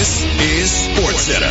This is SportsCenter.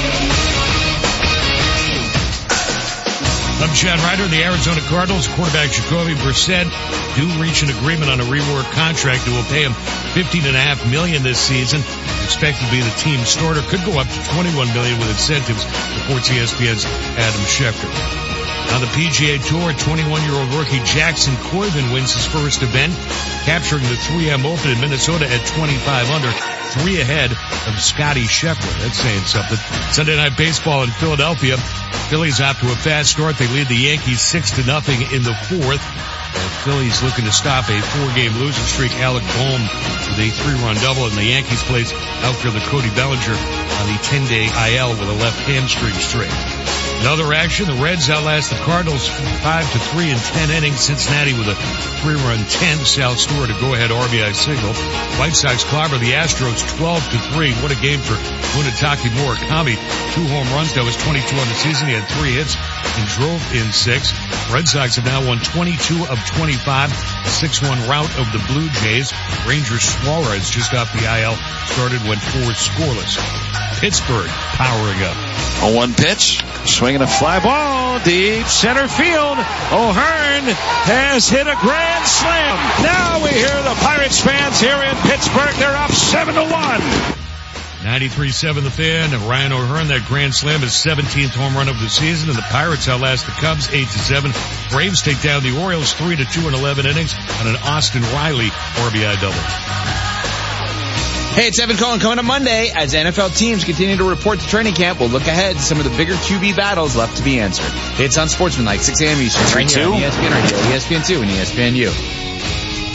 I'm Chad Ryder. The Arizona Cardinals quarterback Jacoby Brissett do reach an agreement on a reworked contract that will pay him $15.5 million this season. Expected to be the team starter. Could go up to $21 million with incentives, reports ESPN's Adam Schefter. On the PGA Tour, 21-year-old rookie Jackson Coyven wins his first event, capturing the 3M Open in Minnesota at 25 under, 3 ahead of Scotty Scheffler. That's saying something. Sunday Night Baseball in Philadelphia. Phillies off to a fast start. They lead the Yankees 6-0 in the fourth. The Phillies looking to stop a 4-game losing streak. Alec Bohm with a 3-run double, and the Yankees plays outfielder Cody Bellinger on the 10-day IL with a left hamstring strain. In other action, the Reds outlast the Cardinals 5-3 in 10 innings. Cincinnati with a 3-run 10. Sal Stewart a go-ahead RBI single. White Sox clobber the Astros 12-3. What a game for Munetake Murakami. 2 home runs. That was 22 on the season. He had 3 hits and drove in 6. Red Sox have now won 22 of 25. A 6-1 rout of the Blue Jays. Rangers Suarez just off the IL started, went 4 scoreless. Pittsburgh powering up. On 1 pitch, swinging a fly ball, deep center field. O'Hearn has hit a grand slam. Now we hear the Pirates fans here in Pittsburgh. They're up 7-1. 93.7 The Fan. And Ryan O'Hearn, that grand slam, his 17th home run of the season. And the Pirates outlast the Cubs 8-7. Braves take down the Orioles 3-2 in 11 innings on an Austin Riley RBI double. Hey, it's Evan Cohen. Coming up Monday, as NFL teams continue to report to training camp, we'll look ahead to some of the bigger QB battles left to be answered. It's on Sportsmanlike, 6 a.m. Eastern, right here on ESPN Radio, ESPN2, and ESPNU.